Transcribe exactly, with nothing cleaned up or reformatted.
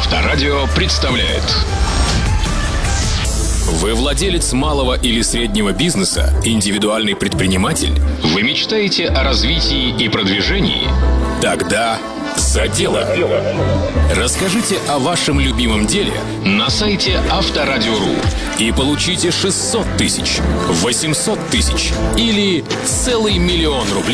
Авторадио представляет. Вы владелец малого или среднего бизнеса, индивидуальный предприниматель? Вы мечтаете о развитии и продвижении? Тогда за дело. Расскажите о вашем любимом деле На сайте Авторадио.ру. и получите шестьсот тысяч, восемьсот тысяч или целый миллион рублей